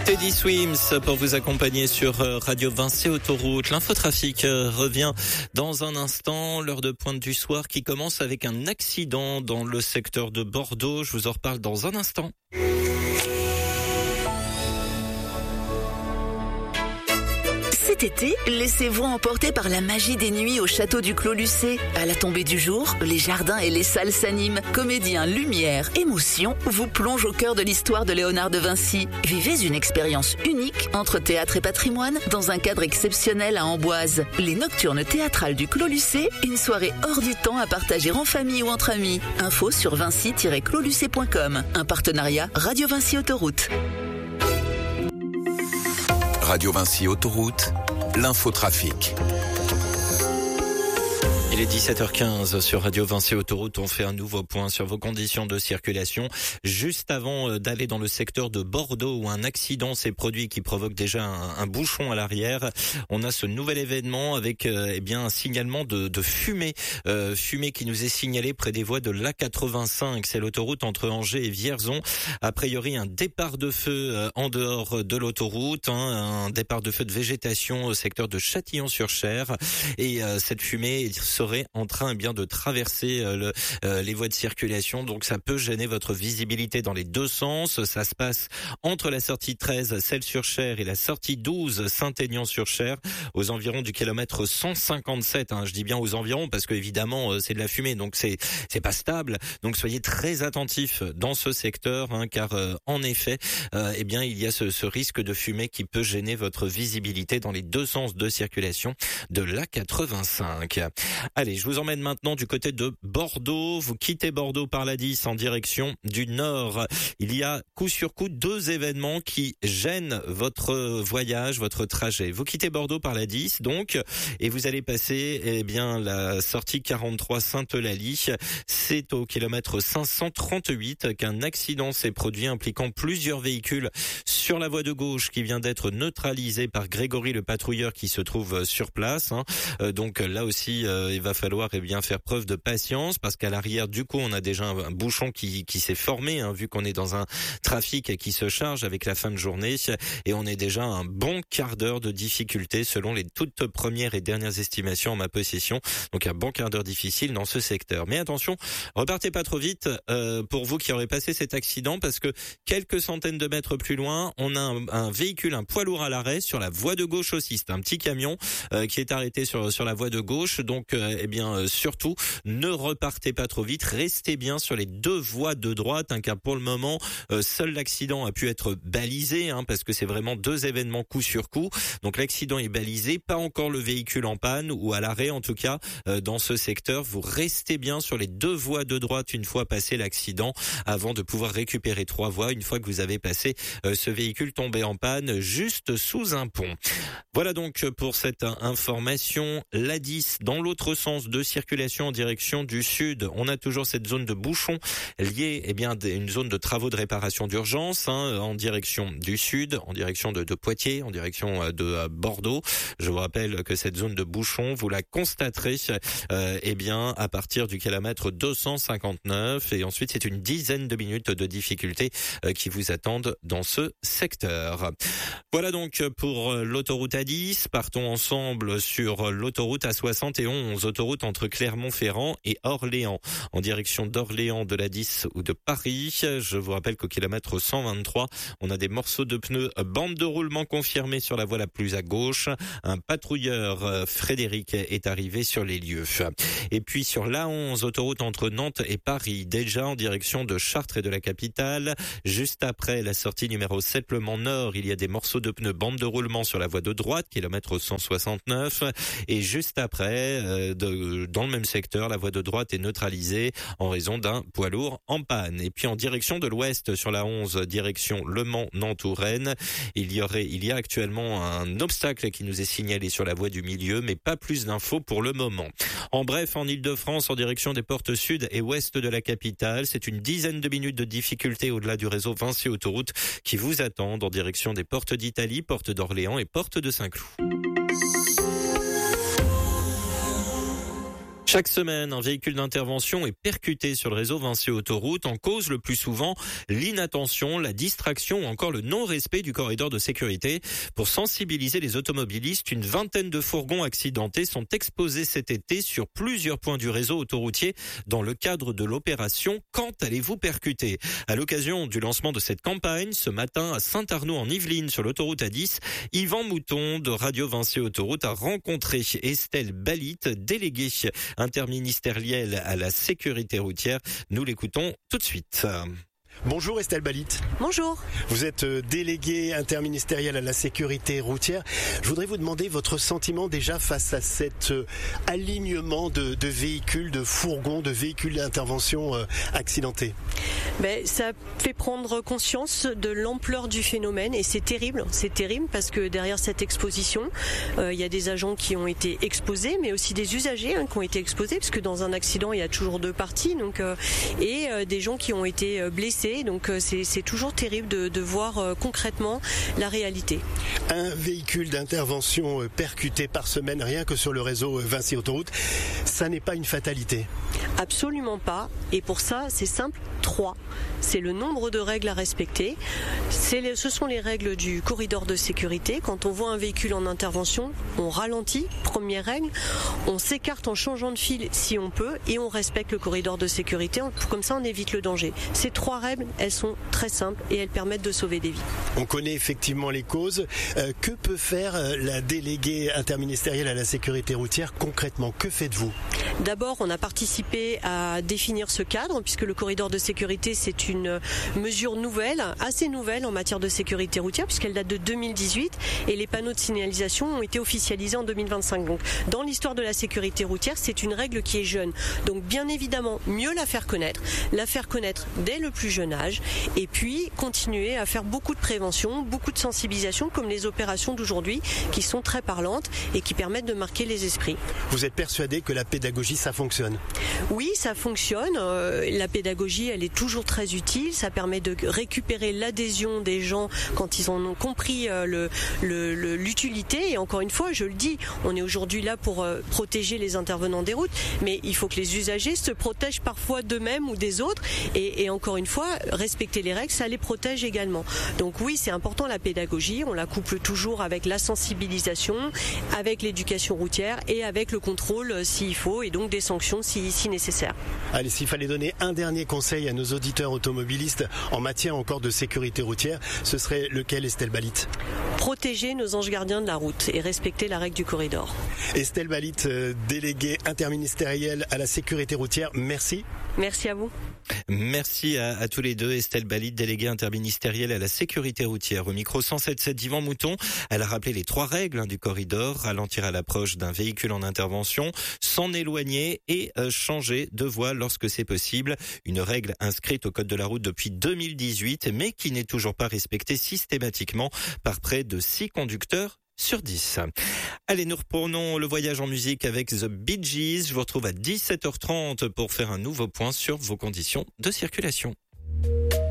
Teddy Swims pour vous accompagner sur Radio Vinci Autoroute. L'infotrafic revient dans un instant, l'heure de pointe du soir qui commence avec un accident dans le secteur de Bordeaux. Je vous en reparle dans un instant. Cet été, laissez-vous emporter par la magie des nuits au château du Clos Lucé. À la tombée du jour, les jardins et les salles s'animent. Comédiens, lumière, émotion vous plongent au cœur de l'histoire de Léonard de Vinci. Vivez une expérience unique entre théâtre et patrimoine dans un cadre exceptionnel à Amboise. Les Nocturnes théâtrales du Clos Lucé, une soirée hors du temps à partager en famille ou entre amis. Info sur vinci-closlucé.com. Un partenariat Radio Vinci Autoroute. Radio Vinci Autoroute, l'infotrafic. Il est 17h15 sur Radio Vinci Autoroute. On fait un nouveau point sur vos conditions de circulation. Juste avant d'aller dans le secteur de Bordeaux où un accident s'est produit qui provoque déjà un bouchon à l'arrière, on a ce nouvel événement avec un signalement de fumée. Fumée qui nous est signalée près des voies de l'A85. C'est l'autoroute entre Angers et Vierzon. A priori, un départ de feu en dehors de l'autoroute, un départ de feu de végétation au secteur de Châtillon-sur-Cher. Et cette fumée serait en train de traverser les voies de circulation, donc ça peut gêner votre visibilité dans les deux sens. Ça se passe entre la sortie 13 Celles-sur-Cher et la sortie 12 Saint-Aignan-sur-Cher aux environs du kilomètre 157. Je dis bien aux environs parce que évidemment c'est de la fumée, donc c'est pas stable. Donc soyez très attentifs dans ce secteur, car en effet, il y a ce risque de fumée qui peut gêner votre visibilité dans les deux sens de circulation de l'A85. Allez, je vous emmène maintenant du côté de Bordeaux. Vous quittez Bordeaux par la 10 en direction du nord. Il y a coup sur coup deux événements qui gênent votre voyage, votre trajet. Vous quittez Bordeaux par la 10 donc, et vous allez passer la sortie 43 Sainte-Eulalie. C'est au kilomètre 538 qu'un accident s'est produit impliquant plusieurs véhicules sur la voie de gauche qui vient d'être neutralisé par Grégory le patrouilleur qui se trouve sur place. Donc là aussi, il va falloir faire preuve de patience parce qu'à l'arrière du coup on a déjà un bouchon qui s'est formé, vu qu'on est dans un trafic qui se charge avec la fin de journée, et on est déjà un bon quart d'heure de difficulté selon les toutes premières et dernières estimations en ma possession. Donc un bon quart d'heure difficile dans ce secteur. Mais attention, repartez pas trop vite pour vous qui aurez passé cet accident, parce que quelques centaines de mètres plus loin, on a un véhicule, un poids lourd à l'arrêt sur la voie de gauche aussi. C'est un petit camion qui est arrêté sur la voie de gauche. Donc surtout ne repartez pas trop vite, restez bien sur les deux voies de droite, car pour le moment seul l'accident a pu être balisé, parce que c'est vraiment deux événements coup sur coup. Donc l'accident est balisé, pas encore le véhicule en panne ou à l'arrêt en tout cas dans ce secteur. Vous restez bien sur les deux voies de droite une fois passé l'accident avant de pouvoir récupérer trois voies une fois que vous avez passé ce véhicule tombé en panne juste sous un pont. Voilà donc pour cette information. La 10 dans l'autre sens de circulation en direction du sud. On a toujours cette zone de bouchon liée une zone de travaux de réparation d'urgence en direction du sud, en direction de Poitiers, en direction de Bordeaux. Je vous rappelle que cette zone de bouchon, vous la constaterez à partir du kilomètre 259, et ensuite c'est une dizaine de minutes de difficulté qui vous attendent dans ce secteur. Voilà donc pour l'autoroute A10. Partons ensemble sur l'autoroute A71, autoroute entre Clermont-Ferrand et Orléans, en direction d'Orléans, de la 10 ou de Paris. Je vous rappelle qu'au kilomètre 123, on a des morceaux de pneus, bande de roulement confirmée sur la voie la plus à gauche. Un patrouilleur, Frédéric, est arrivé sur les lieux. Et puis sur l'A11, autoroute entre Nantes et Paris, déjà en direction de Chartres et de la capitale. Juste après la sortie numéro 7, Le Mans Nord, il y a des morceaux de pneus, bande de roulement sur la voie de droite, kilomètre 169. Et juste après, dans le même secteur, la voie de droite est neutralisée en raison d'un poids lourd en panne. Et puis en direction de l'ouest, sur la 11, direction Le Mans, Nantes ou Rennes, il y a actuellement un obstacle qui nous est signalé sur la voie du milieu, mais pas plus d'infos pour le moment. En bref, en Ile-de-France, en direction des portes sud et ouest de la capitale, c'est une dizaine de minutes de difficulté au-delà du réseau Vinci Autoroute qui vous attendent en direction des portes d'Italie, portes d'Orléans et portes de Saint-Cloud. Chaque semaine, un véhicule d'intervention est percuté sur le réseau Vinci Autoroute. En cause le plus souvent l'inattention, la distraction ou encore le non-respect du corridor de sécurité. Pour sensibiliser les automobilistes, une vingtaine de fourgons accidentés sont exposés cet été sur plusieurs points du réseau autoroutier dans le cadre de l'opération « Quand allez-vous percuter ?» À l'occasion du lancement de cette campagne, ce matin à Saint-Arnaud en Yvelines sur l'autoroute A10, Yvan Mouton de Radio Vinci Autoroute a rencontré Estelle Balit, déléguée interministérielle à la sécurité routière. Nous l'écoutons tout de suite. Bonjour Estelle Balit. Bonjour. Vous êtes déléguée interministérielle à la sécurité routière. Je voudrais vous demander votre sentiment déjà face à cet alignement de véhicules, de fourgons, de véhicules d'intervention accidentés. Ça fait prendre conscience de l'ampleur du phénomène et c'est terrible parce que derrière cette exposition, il y a des agents qui ont été exposés mais aussi des usagers qui ont été exposés parce que dans un accident il y a toujours deux parties et des gens qui ont été blessés. Donc c'est toujours terrible de voir concrètement la réalité. Un véhicule d'intervention percuté par semaine rien que sur le réseau Vinci Autoroute, ça n'est pas une fatalité. Absolument pas. Et pour ça, c'est simple, 3. C'est le nombre de règles à respecter. Ce sont les règles du corridor de sécurité. Quand on voit un véhicule en intervention, on ralentit, première règle. On s'écarte en changeant de fil si on peut et on respecte le corridor de sécurité. Comme ça, on évite le danger. Ces 3 règles, elles sont très simples et elles permettent de sauver des vies. On connaît effectivement les causes. Que peut faire la déléguée interministérielle à la sécurité routière concrètement? Que faites-vous? D'abord, on a participé à définir ce cadre puisque le corridor de sécurité, c'est une mesure nouvelle, assez nouvelle en matière de sécurité routière puisqu'elle date de 2018 et les panneaux de signalisation ont été officialisés en 2025. Donc, dans l'histoire de la sécurité routière, c'est une règle qui est jeune. Donc, bien évidemment, mieux la faire connaître dès le plus jeune âge et puis continuer à faire beaucoup de prévention, beaucoup de sensibilisation comme les opérations d'aujourd'hui qui sont très parlantes et qui permettent de marquer les esprits. Vous êtes persuadé que la pédagogie, ça fonctionne? Oui, ça fonctionne. La pédagogie, elle est toujours très utile. Ça permet de récupérer l'adhésion des gens quand ils en ont compris l'utilité. Et encore une fois, je le dis, on est aujourd'hui là pour protéger les intervenants des routes, mais il faut que les usagers se protègent parfois d'eux-mêmes ou des autres. Et encore une fois, respecter les règles, ça les protège également. Donc oui, c'est important la pédagogie. On la couple toujours avec la sensibilisation, avec l'éducation routière et avec le contrôle s'il faut et donc des sanctions si nécessaire. Allez, s'il fallait donner un dernier conseil à nos auditeurs automobilistes en matière encore de sécurité routière, ce serait lequel, Estelle Balit? Protéger nos anges gardiens de la route et respecter la règle du corridor. Estelle Balit, déléguée interministérielle à la sécurité routière, merci. Merci à vous. Merci à tous les deux. Estelle Balit, déléguée interministérielle à la sécurité routière. Au micro 107.7 d'Yvan Mouton, elle a rappelé les 3 règles du corridor: ralentir à l'approche d'un véhicule en intervention, s'en éloigner et changer de voie lorsque c'est possible. Une règle inscrite au code de la route depuis 2018, mais qui n'est toujours pas respectée systématiquement par près de 6 conducteurs sur 10. Allez, nous reprenons le voyage en musique avec The Bee Gees. Je vous retrouve à 17h30 pour faire un nouveau point sur vos conditions de circulation.